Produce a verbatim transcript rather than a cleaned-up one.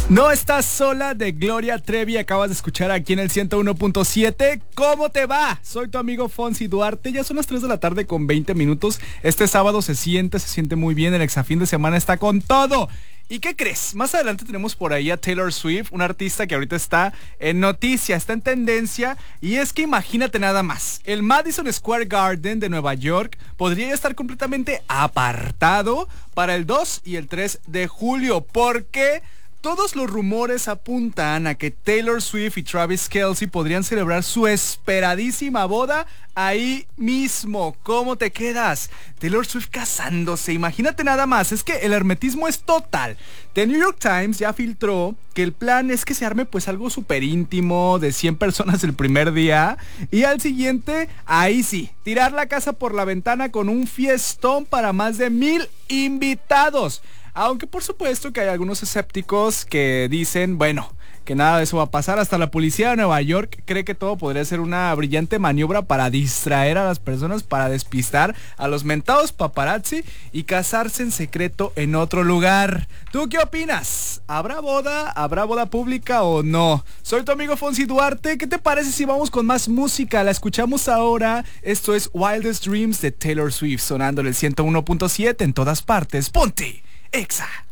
No estás sola, de Gloria Trevi. Acabas de escuchar aquí en el ciento uno punto siete. ¿Cómo te va? Soy tu amigo Fonsi Duarte. Ya son las tres de la tarde con veinte minutos. Este sábado se siente, se siente muy bien. El exafín de semana está con todo. ¿Y qué crees? Más adelante tenemos por ahí a Taylor Swift, una artista que ahorita está en noticia, está en tendencia. Y es que imagínate nada más, el Madison Square Garden de Nueva York podría ya estar completamente apartado para el dos y el tres de julio. ¿Por qué? Todos los rumores apuntan a que Taylor Swift y Travis Kelce podrían celebrar su esperadísima boda ahí mismo. ¿Cómo te quedas? Taylor Swift casándose, imagínate nada más. Es que el hermetismo es total. The New York Times ya filtró que el plan es que se arme pues algo súper íntimo de cien personas el primer día y al siguiente, ahí sí, tirar la casa por la ventana con un fiestón para más de mil invitados. Aunque por supuesto que hay algunos escépticos que dicen, bueno, que nada de eso va a pasar. Hasta la policía de Nueva York cree que todo podría ser una brillante maniobra para distraer a las personas, para despistar a los mentados paparazzi y casarse en secreto en otro lugar. ¿Tú qué opinas? ¿Habrá boda? ¿Habrá boda pública o no? Soy tu amigo Fonsi Duarte. ¿Qué te parece si vamos con más música? La escuchamos ahora. Esto es Wildest Dreams de Taylor Swift, sonando en el ciento uno punto siete en todas partes. ¡Ponte! Exa.